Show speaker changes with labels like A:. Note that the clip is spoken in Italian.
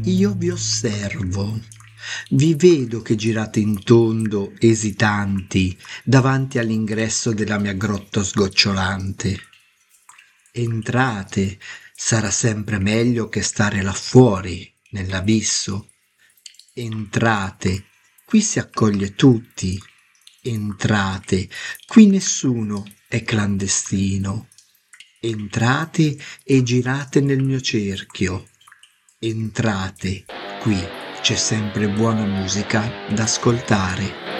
A: Io vi osservo, vi vedo che girate in tondo, esitanti, davanti all'ingresso della mia grotta sgocciolante. Entrate, sarà sempre meglio che stare là fuori, nell'abisso. Entrate, qui si accoglie tutti. Entrate, qui nessuno è clandestino. Entrate e girate nel mio cerchio. Entrate, qui c'è sempre buona musica da ascoltare.